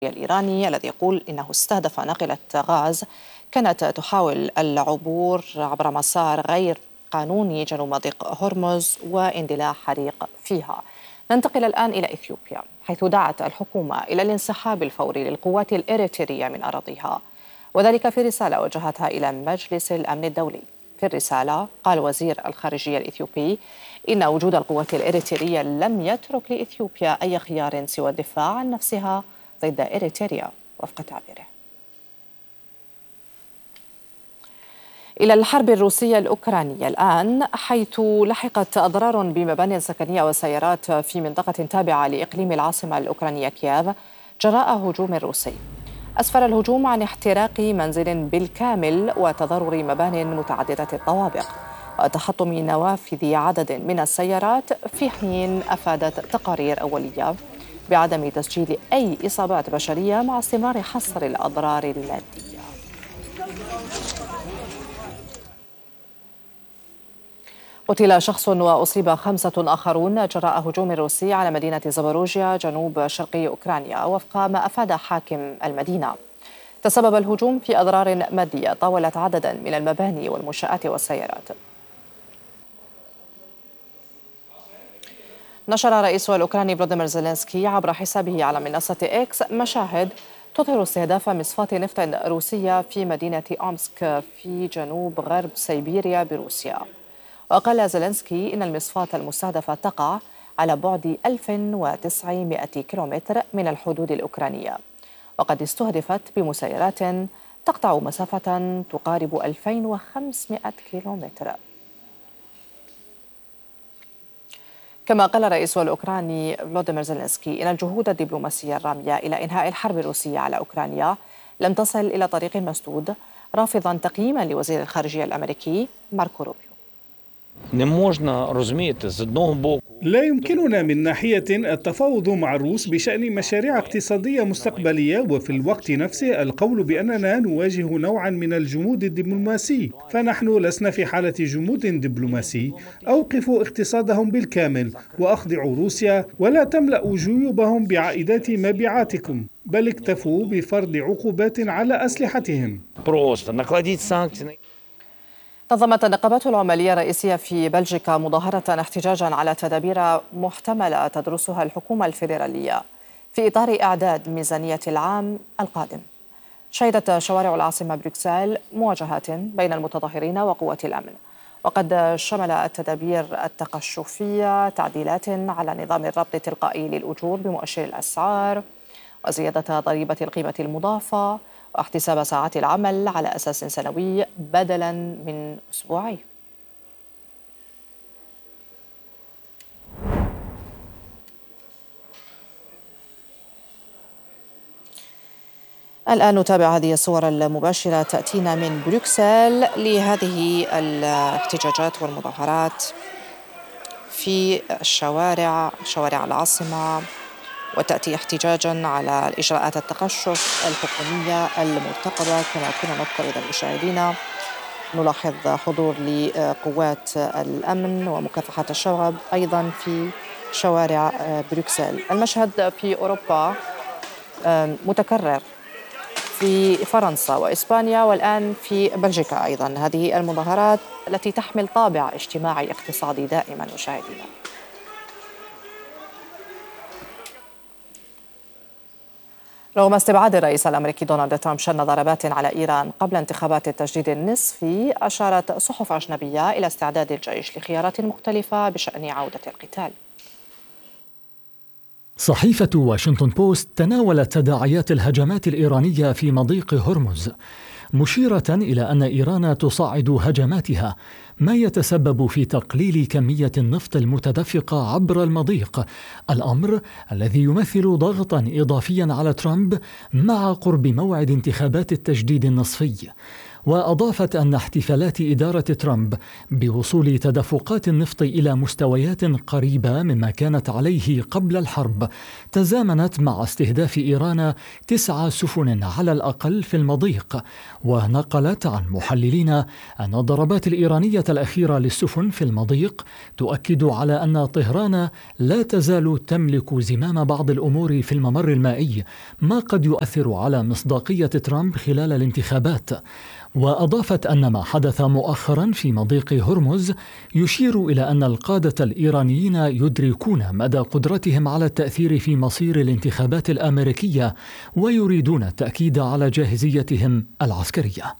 الإيراني الذي يقول إنه استهدف ناقلة غاز كانت تحاول العبور عبر مسار غير قانوني جنوب مضيق هرمز واندلاع حريق فيها. ننتقل الآن إلى إثيوبيا، حيث دعت الحكومة إلى الانسحاب الفوري للقوات الإريترية من أراضيها، وذلك في رسالة وجهتها إلى مجلس الأمن الدولي. في الرسالة قال وزير الخارجية الإثيوبي إن وجود القوات الإريترية لم يترك لإثيوبيا أي خيار سوى الدفاع عن نفسها ضد إريتريا وفق تعبيره. إلى الحرب الروسية الأوكرانية الآن، حيث لحقت أضرار بمبانٍ سكنية وسيارات في منطقة تابعة لإقليم العاصمة الأوكرانية كييف جراء هجوم روسي. أسفر الهجوم عن احتراق منزل بالكامل وتضرر مبان متعددة الطوابق وتحطم نوافذ عدد من السيارات، في حين أفادت تقارير أولية بعدم تسجيل أي إصابات بشرية مع استمرار حصر الأضرار المادية. قتل شخص وأصيب 5 آخرون جراء هجوم روسي على مدينة زابوروجيا جنوب شرقي أوكرانيا، وفق ما أفاد حاكم المدينة. تسبب الهجوم في أضرار مادية طاولت عددا من المباني والمنشآت والسيارات. نشر رئيس الأوكراني فلوديمير زيلينسكي عبر حسابه على منصة إكس مشاهد تظهر استهداف مصفاة نفط روسية في مدينة أومسك في جنوب غرب سيبيريا بروسيا. وقال زيلينسكي إن المصفاة المستهدفة تقع على بعد 1900 كيلومتر من الحدود الأوكرانية، وقد استهدفت بمسيرات تقطع مسافة تقارب 2500 كيلومتر. كما قال رئيس الأوكراني فلوديمير زيلينسكي إن الجهود الدبلوماسية الرامية إلى إنهاء الحرب الروسية على أوكرانيا لم تصل إلى طريق مسدود، رافضا تقييما لوزير الخارجية الأمريكي ماركو روبيو. لا يمكننا من ناحية التفاوض مع الروس بشأن مشاريع اقتصادية مستقبلية، وفي الوقت نفسه القول بأننا نواجه نوعا من الجمود الدبلوماسي، فنحن لسنا في حالة جمود دبلوماسي. أوقفوا اقتصادهم بالكامل وأخضعوا روسيا، ولا تملأوا جيوبهم بعائدات مبيعاتكم، بل اكتفوا بفرض عقوبات على أسلحتهم. نظمت النقابات العمالية الرئيسية في بلجيكا مظاهرة احتجاجا على تدابير محتملة تدرسها الحكومة الفيدرالية في إطار إعداد ميزانية العام القادم. شهدت شوارع العاصمة بروكسل مواجهات بين المتظاهرين وقوات الأمن، وقد شمل التدابير التقشفية تعديلات على نظام الربط التلقائي للأجور بمؤشر الأسعار، وزيادة ضريبة القيمة المضافة، واحتساب ساعات العمل على أساس سنوي بدلاً من أسبوعي. الآن نتابع هذه الصور المباشرة تأتينا من بروكسل لهذه الاحتجاجات والمظاهرات في شوارع العاصمة، وتأتي احتجاجا على الإجراءات التقشف الحكومية المرتقبة. كما كنا نذكر إذا المشاهدين نلاحظ حضور لقوات الأمن ومكافحة الشغب أيضا في شوارع بروكسل. المشهد في أوروبا متكرر في فرنسا وإسبانيا والآن في بلجيكا أيضا، هذه المظاهرات التي تحمل طابع اجتماعي اقتصادي دائما مشاهدينا. رغم استبعاد الرئيس الأمريكي دونالد ترامب شن ضربات على إيران قبل انتخابات التجديد النصفي، أشارت صحف أجنبية إلى استعداد الجيش لخيارات مختلفة بشأن عودة القتال. صحيفة واشنطن بوست تناولت تداعيات الهجمات الإيرانية في مضيق هرمز، مشيرة إلى أن إيران تصعد هجماتها، ما يتسبب في تقليل كمية النفط المتدفقة عبر المضيق، الأمر الذي يمثل ضغطا إضافيا على ترامب مع قرب موعد انتخابات التجديد النصفي. وأضافت أن احتفالات إدارة ترامب بوصول تدفقات النفط إلى مستويات قريبة مما كانت عليه قبل الحرب تزامنت مع استهداف إيران 9 سفن على الأقل في المضيق. ونقلت عن محللين أن الضربات الإيرانية الأخيرة للسفن في المضيق تؤكد على أن طهران لا تزال تملك زمام بعض الأمور في الممر المائي، ما قد يؤثر على مصداقية ترامب خلال الانتخابات. وأضافت أن ما حدث مؤخرا في مضيق هرمز يشير إلى أن القادة الإيرانيين يدركون مدى قدرتهم على التأثير في مصير الانتخابات الأمريكية ويريدون التأكيد على جاهزيتهم العسكرية.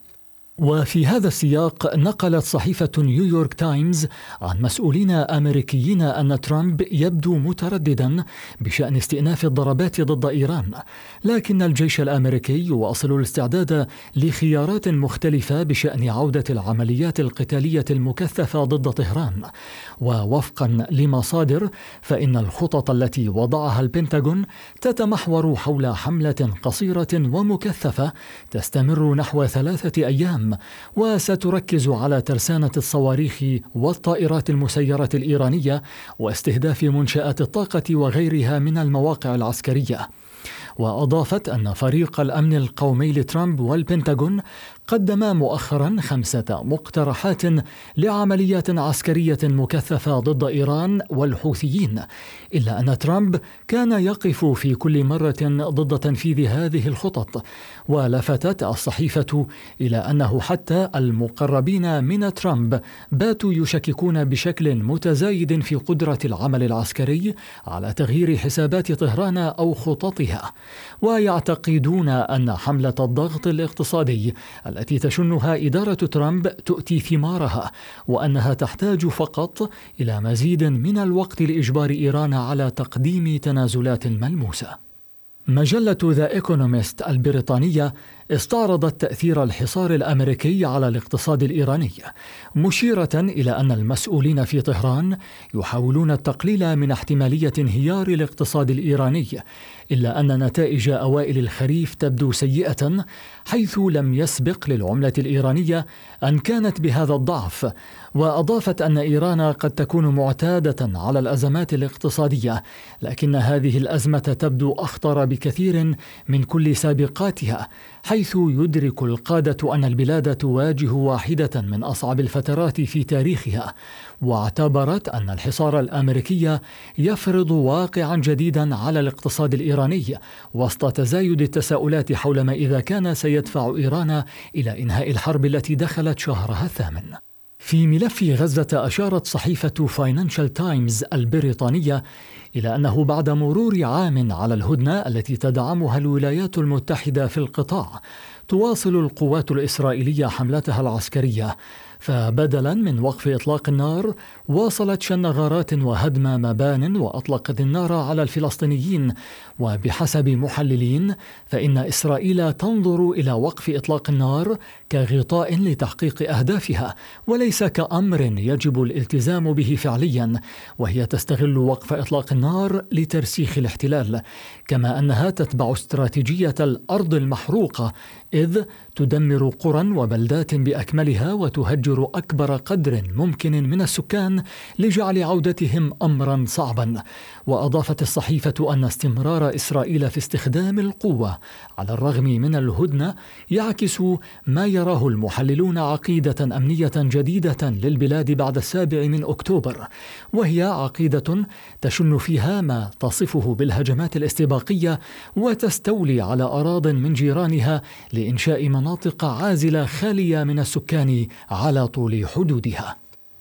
وفي هذا السياق نقلت صحيفة نيويورك تايمز عن مسؤولين أمريكيين أن ترامب يبدو مترددا بشأن استئناف الضربات ضد إيران، لكن الجيش الأمريكي يواصل الاستعداد لخيارات مختلفة بشأن عودة العمليات القتالية المكثفة ضد طهران. ووفقا لمصادر فإن الخطط التي وضعها البنتاغون تتمحور حول حملة قصيرة ومكثفة تستمر نحو 3 أيام، وستركز على ترسانة الصواريخ والطائرات المسيرة الإيرانية واستهداف منشآت الطاقة وغيرها من المواقع العسكرية. وأضافت أن فريق الأمن القومي لترامب والبنتاغون قدم مؤخرا 5 مقترحات لعمليات عسكرية مكثفة ضد إيران والحوثيين، إلا أن ترامب كان يقف في كل مرة ضد تنفيذ هذه الخطط. ولفتت الصحيفة إلى أنه حتى المقربين من ترامب باتوا يشككون بشكل متزايد في قدرة العمل العسكري على تغيير حسابات طهران أو خططها، ويعتقدون أن حملة الضغط الاقتصادي التي تشنها إدارة ترامب تؤتي ثمارها، وأنها تحتاج فقط إلى مزيد من الوقت لإجبار إيران على تقديم تنازلات ملموسة. مجلة ذا إيكونوميست البريطانية استعرضت تأثير الحصار الأمريكي على الاقتصاد الإيراني، مشيرة إلى أن المسؤولين في طهران يحاولون التقليل من احتمالية انهيار الاقتصاد الإيراني، إلا أن نتائج أوائل الخريف تبدو سيئة، حيث لم يسبق للعملة الإيرانية أن كانت بهذا الضعف. وأضافت أن إيران قد تكون معتادة على الأزمات الاقتصادية، لكن هذه الأزمة تبدو أخطر بكثير من كل سابقاتها، حيث يدرك القادة أن البلاد تواجه واحدة من أصعب الفترات في تاريخها. واعتبرت أن الحصار الأمريكي يفرض واقعا جديدا على الاقتصاد الإيراني وسط تزايد التساؤلات حول ما إذا كان سيدفع إيران إلى إنهاء الحرب التي دخلت شهرها الثامن. في ملف غزة أشارت صحيفة فاينانشال تايمز البريطانية إلى أنه بعد مرور عام على الهدنة التي تدعمها الولايات المتحدة في القطاع، تواصل القوات الإسرائيلية حملتها العسكرية، فبدلا من وقف إطلاق النار واصلت شن غارات وهدم مبان وأطلقت النار على الفلسطينيين. وبحسب محللين فإن إسرائيل تنظر إلى وقف إطلاق النار كغطاء لتحقيق أهدافها وليس كأمر يجب الالتزام به فعليا، وهي تستغل وقف إطلاق النار لترسيخ الاحتلال، كما أنها تتبع استراتيجية الأرض المحروقة، إذ تدمر قرى وبلدات بأكملها وتهجر أكبر قدر ممكن من السكان لجعل عودتهم أمرا صعبا. وأضافت الصحيفة أن استمرار إسرائيل في استخدام القوة على الرغم من الهدنة يعكس ما يراه المحللون عقيدة أمنية جديدة للبلاد بعد 7 أكتوبر، وهي عقيدة تشن فيها ما تصفه بالهجمات الاستباقية وتستولي على أراضٍ من جيرانها لإنشاء مناطق عازلة خالية من السكان على طول حدودها.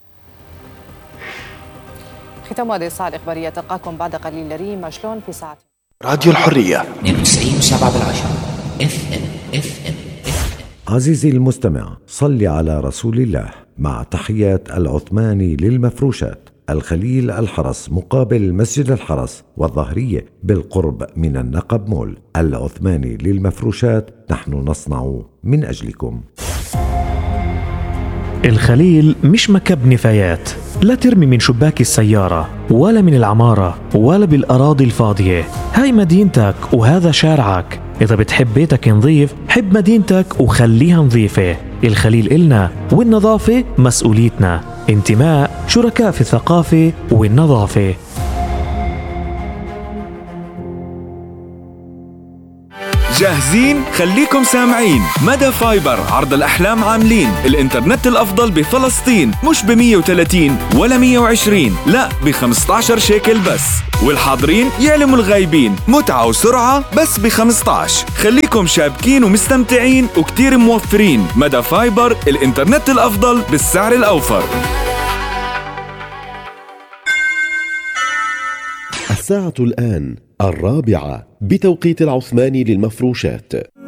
ختام هذه الساعة الإخبارية، تلقاكم بعد قليل. ريم شلون في ساعة راديو الحرية 92.7 FM. عزيزي المستمع، صل على رسول الله. مع تحيات العثماني للمفروشات، الخليل الحرس مقابل مسجد الحرس والظهرية بالقرب من النقب مول. العثماني للمفروشات، نحن نصنع من أجلكم. الخليل مش مكب نفايات، لا ترمي من شباك السيارة ولا من العمارة ولا بالأراضي الفاضية. هاي مدينتك وهذا شارعك. إذا بتحب بيتك نظيف حب مدينتك وخليها نظيفة. الخليل إلنا والنظافة مسؤوليتنا. انتماء شركاء في الثقافة والنظافة. جاهزين؟ خليكم سامعين. مدى فايبر عرض الأحلام عاملين الإنترنت الأفضل بفلسطين، مش ب130 ولا 120، لا ب15 شيكل بس. والحاضرين يعلموا الغايبين، متعة وسرعة بس ب15. خليكم شابكين ومستمتعين وكتير موفرين. مدى فايبر الإنترنت الأفضل بالسعر الأوفر. الساعة الآن 4:00 بتوقيت العثماني للمفروشات.